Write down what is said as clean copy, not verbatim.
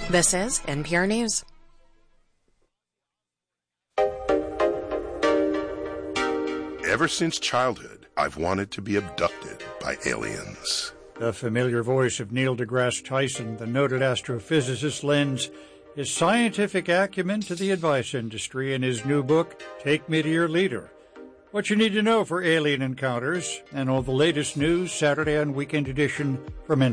This is NPR News. Ever since childhood, I've wanted to be abducted by aliens. The familiar voice of Neil deGrasse Tyson, the noted astrophysicist, lends his scientific acumen to the advice industry in his new book, Take Me to Your Leader. What you need to know for alien encounters and all the latest news, Saturday and weekend edition from